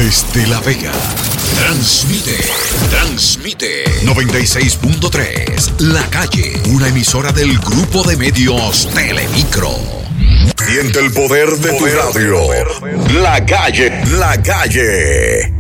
Desde La Vega, transmite 96.3 La Calle, una emisora del grupo de medios Telemicro. Siente el poder de tu radio. La Calle.